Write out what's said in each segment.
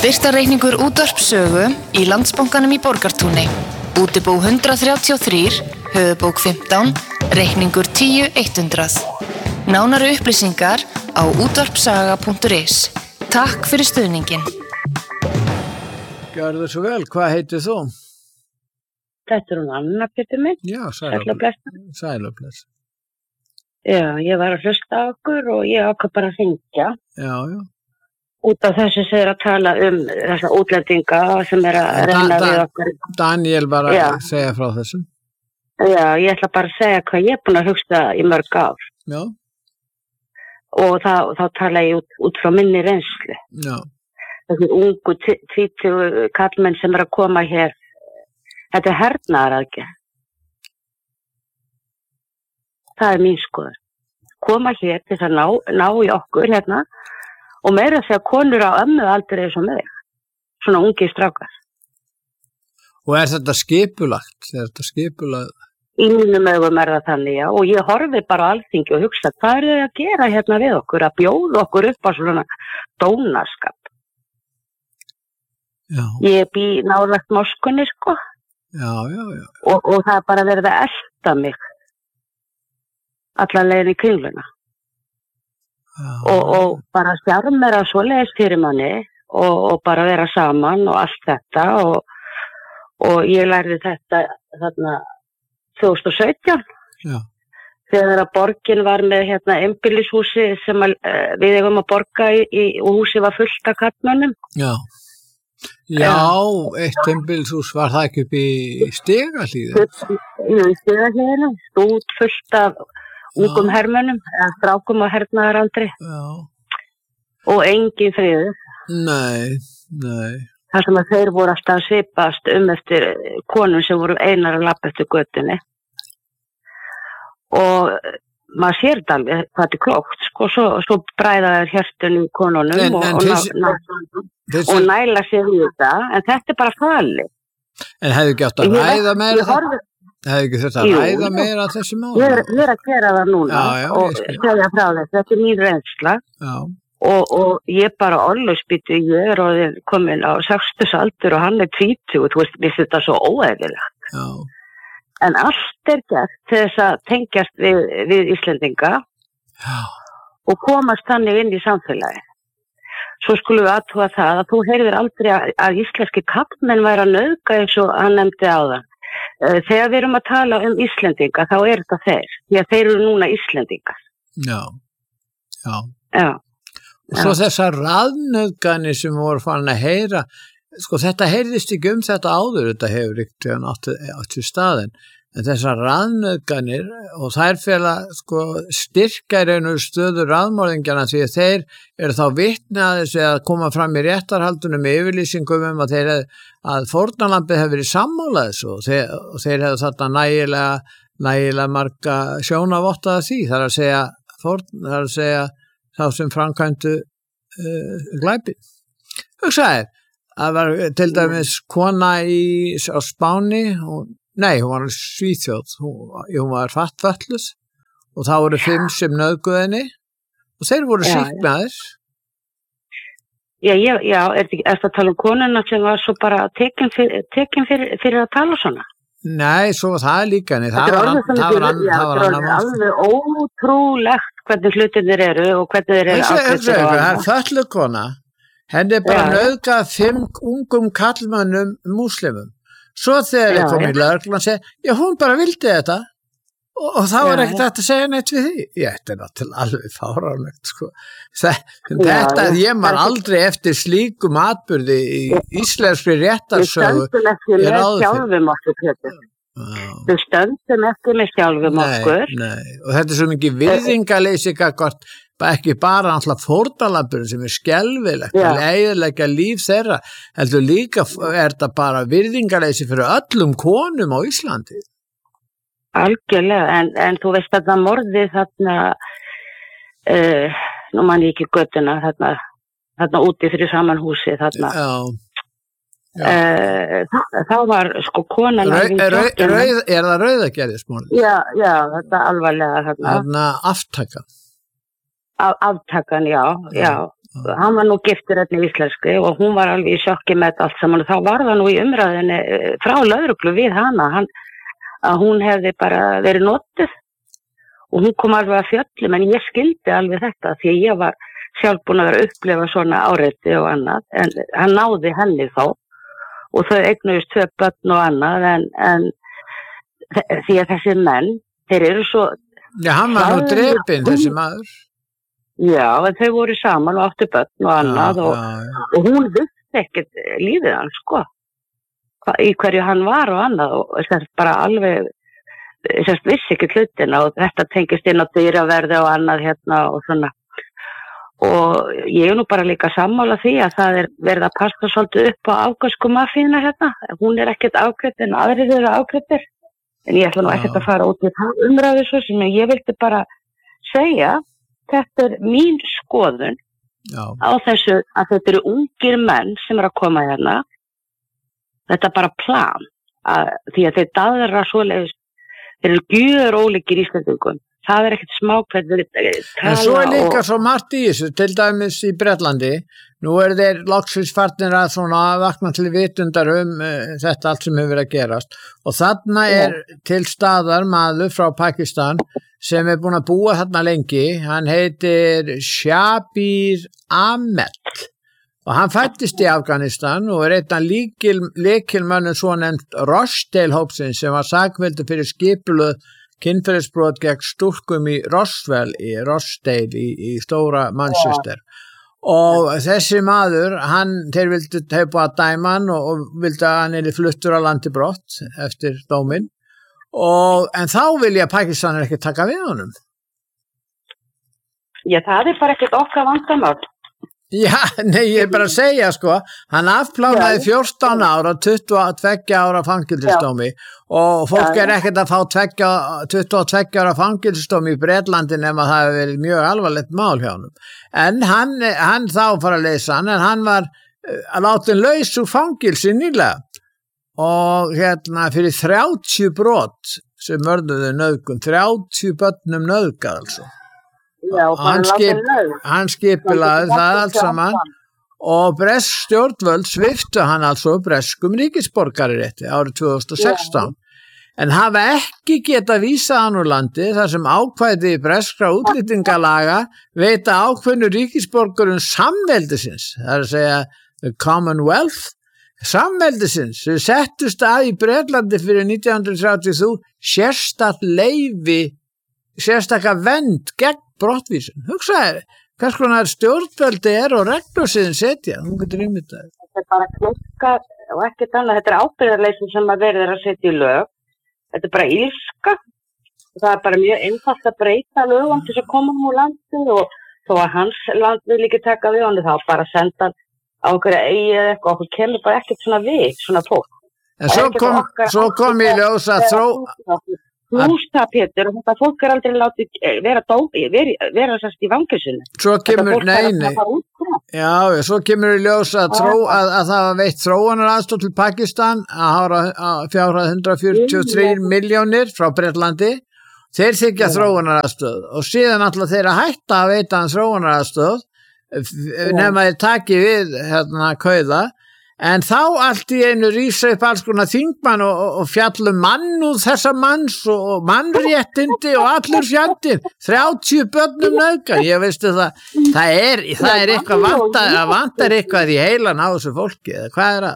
Styrktarreikningur útvarpssögu í Landsbankanum í Borgartúni. Útibú 133, höfuðbók 15, reikningur 10100. Nánari upplýsingar á útvarpssaga.is. Takk fyrir stuðningin. Gjörðu svo vel, hvað heitir þú? Þetta hún Anna, Pétur minn. Já, Sæl og blessa. Sæl og blessa. Já, ég var að hlusta á okkur og ég ákvað bara að hringja. Já. Út af þessu sem að tala þessa útlendinga sem að reyna við okkur. Daniel bara að segja frá þessum. Já, ég ætla bara að segja hvað ég búin að hugsa í mörg ár. Já. Og þá tala ég út frá minni reynslu. Já. Þessi ungu, 20 kallmenn sem að koma hér. Þetta er hernaðaraðgerð. Það er mín skoðun. Koma hér til að ná í okkur hérna. Og meira að segja konur á ömmu aldrei eins og mig. Svona ungi strákar. Og er þetta skipulagt? Í mínum augum það þannig, já. Og ég horfi bara á Alþingi og hugsa, hvað er þau að gera hérna við okkur? Að bjóða okkur upp á svona dónaskap. Já. Ég bý nálægt Moskvunni, sko. Já. Og það er bara verið að elta mig. Alla leiðin í kringluna. Og bara stjarmera svoleiðis fyrir manni og bara vera saman og allt þetta og ég lærði þetta þarna 2017 þegar að borgin var með hérna einbýlishúsi sem við eigum að borga í og húsi var fullt af kallmönnum. Já, eitt einbýlishús var það ekki upp í Stigahlíð? Jú, í Stigahlíðinu, stúd fullt af ungum hermönnum, eða strákum og hernaðaraldri. Já. Og engin friður. Nei. Það sem að þeir voru alltaf að svipast eftir konum sem voru einar að labba eftir götunni. Og maður sér þetta alveg, hvað þetta er klókt, sko, svo bræða þær hjörtunum konunum og næla sér í þetta, en þetta er bara falið. En hefðu ekki átt að ræða meira það? Hefði ekki þetta að ræða meira af þessi máli? Ég er að gera það núna og segja frá þess. Þetta er mín reynsla og ég bara orðlausbyttu, ég er komin á 60 aldur og hann er 20, þú veist, mér finnst þetta svo óeðlilegt. Já. En allt er gert til þess að tengjast við Íslendinga og komast þannig inn í samfélagi. Svo skulum við athuga það að þú heyrðir aldrei að íslenski kappmenn væri að nauðga eins og hann nefndi áðan. Þegar við erum að tala Íslendinga þá er þetta þeir, því að þeir eru núna Íslendingar. Já. Og svo þessar raðnauðganir sem voru farin að heyra, sko þetta heyrðist ekki þetta áður, þetta hefur ykkur átt í staðin, en þessar raðnauðganir og þær fela sko styrka í raun og stöðu raðmorðingjana því að þeir eru þá vitni að þessi að koma fram í réttarhaldunum með yfirlýsingum að fórnarlambið hefur verið sammálað þessu og þeir hefur þarna nægilega marga sjónavottaða því, það er að segja þá sem framkvæmdu glæpi. Hugsaði, það var til dæmis kona á Spáni hún var í Svíþjóð, hún var fattföllus og það voru 5 sem nauðguðu henni og þeir voru sýknaðir. Já, er það að tala konuna sem var svo bara tekin fyrir að tala svona? Nei, svo það líka henni. Það var alveg ótrúlegt hvernig hlutinir eru og hvernig þeir eru afgreiðsir. Það er föllu kona, henni er bara nauðgað 5 ungum kallmönnum múslimum. Svo þegar ég kom í lögreglan og segi, hún bara vildi þetta og þá var ekkert hægt að segja neitt við því. Þetta er náttúrulega alveg fáránlegt, sko. Þetta, ég man aldrei eftir slíkum atburði í íslenskri réttarsögu. Við stöndum ekki með sjálfum okkur, Pétur. Við stöndum ekki með sjálfum okkur. Nei, og þetta er svo mikið virðingarleysi ekki bara alltaf fórnarlambur sem er skelfilegt að eyðileggja líf þeirra, heldur líka er þetta bara virðingarleysi fyrir öllum konum á Íslandi. Algjörlega, en þú veist að það morðið þarna, nú man ég ekki göttuna, þarna úti fyrir saman húsi þarna. Þá var sko konan er það rauðagerðismorðið? Já, þetta alvarlega þarna aftakan. Aftakan, já. hann var nú giftur hérna í íslenski og hún var alveg í sjokki með þetta allt saman og þá var það nú í umræðinni frá lögreglu við hana að hún hefði bara verið notuð og hún kom alveg að fjöllum en ég skildi alveg þetta því að ég var sjálf búin að vera að upplifa svona áreiti og annað en hann náði henni þá og þau eignuðust 2 börn og annað en því að þessi menn, þeir eru svo... Já, hann var nú drepinn þessi maður. Já, en þau voru saman og áttu börn og annað og hún vissi ekkert lífið hann, sko. Í hverju hann var og annað og bara alveg, vissi ekkert hlutina og þetta tengist inn á dyraverði og annað hérna og svona. Og ég nú bara líka sammála því að það verið að passa svolítið upp á afgösku mafíuna hérna. Hún ekkert ágreitt en aðrir eru ágreittir. En ég ætla nú ekkert að fara út í umræðu svo sem ég vildi bara segja, þetta mín skoðun á þessu að þetta eru ungir menn sem að koma hérna. Þetta bara plan, því að þeir daðra svoleiðis, þeir eru gjörólíkir Íslendingum. Það ekkert smákvæmt en svo líka svo margt í þessu til dæmis í Bretlandi nú þeir loksins farnir að svona vakna til vitundar þetta allt sem hefur verið að gerast og þarna til staðar maður frá Pakistan sem búin að búa þarna lengi hann heitir Shabir Ahmed og hann fættist í Afganistan og einn af lykilmönnum svo nefnt Rochdale-hópsins sem var sakveldur fyrir skipulöð kynferðisbrot gegn stúlkum í Rochdale í stóra Manchester og þessi maður, þeir vildu búið að dæma hann og vildu að hann fluttur á landi brott eftir dóminn en þá vilja Pakistanir ekki taka við honum. Já, það bara ekkert okkar vandamál. Já, nei, ég bara að segja sko, hann afplánaði 14 ára, 22 ára fangelsisdómi og fólk ekkert að fá 22 ára fangelsisdómi í Bretlandi nema það hefur verið mjög alvarlegt mál hjá honum. En hann þá fara að leysa hann, en hann var látin laus úr fangelsi nýlega og hérna fyrir 30 brot sem mörduðu nauðgun, 30 börnum nauðgað altså. Já, hann skipilaði það allt saman og bresk stjórnvöld sviptu hann altså breskum ríkisborgararétti árið 2016 en hafa ekki getað vísað hann úr landi þar sem ákvæði breskra útlendingalaga veita ákveðnu ríkisborgurum samveldisins, það að segja the Commonwealth samveldisins, sem settust að í Bretlandi fyrir 1933 sérstakt leyfi sérstaka vend gegn brottvísun. Hugsaðu, hvers konar stjórnvöldi og reglur sem setja, hún getur ímyndað. Þetta bara klokka og ekkert annað, þetta ábyrgðarleysi sem að verður að setja í lög, þetta bara ilska, það bara mjög einfalt að breyta lögum til að koma úr landi og þó að hans land vil ekki taka við hann, þá bara senda á einhverja eigi eða eitthvað, okkur kemur bara ekkert svona við, svona fólk. En svo kom í ljós að Hústa Pétur og þetta fólk aldrei látið vera sérst í fangelsinu. Svo kemur, svo kemur í ljós að það var veitt þróunaraðstoð til Pakistan að fjárhæð 143 milljónir frá Bretlandi. Þeir þykja þróunaraðstoð og síðan alltaf þeir að hætta að veita hann þróunaraðstoð nema þeir taki við kauða. En þá allt í einu rísa upp alls konar þingmann og fjallum mannúð þessa manns og mannréttindi og allur fjandinn, 30 börnum nauðgað. Ég veistu það er eitthvað vantar eitthvað í heilan á þessu fólki, eða hvað er það?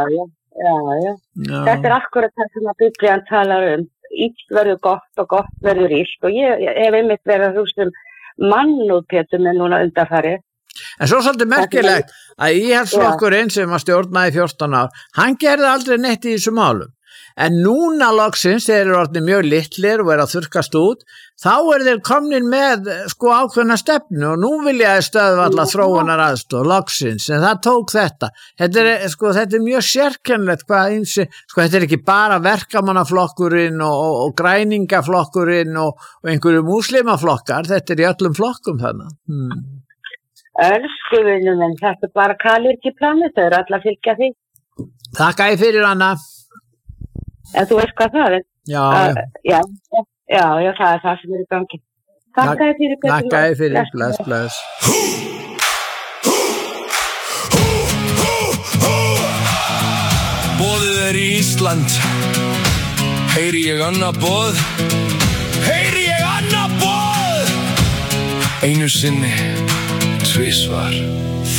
Já. Þetta akkurat það sem að Biblían talar illt verður gott og gott verður illt og ég hef einmitt verið að hugsa mannúð Pétur með núna undanfarið. En svo svolítið merkilegt að íhaldsflokkurinn sem að stjórnaði 14 ár, hann gerði aldrei neitt í þessu málum. En núna loksins, þeir eru orðnir mjög litlir og eru að þurrkast út, þá þeir komnir með ákveðna stefnu og nú vilja þeir stöðva alla þróunaraðstoð loksins, en það tók þetta. Þetta er mjög sérkennilegt þetta er ekki bara verkamannaflokkurinn og græningaflokkurinn og einhverju múslimaflokkar, þetta er í öllum flokkum þannig. Elsku vinur minn, þetta bara kalir ekki planið, þau eru alla að fylgja því. Þakka ég fyrir Anna. En þú veist hvað það er? Já, það er það sem er í gangi. Þakka ég fyrir. Bless. Ísland, heyri ég annað boð, heyri ég annað boð. Einu sinni, tvisvar,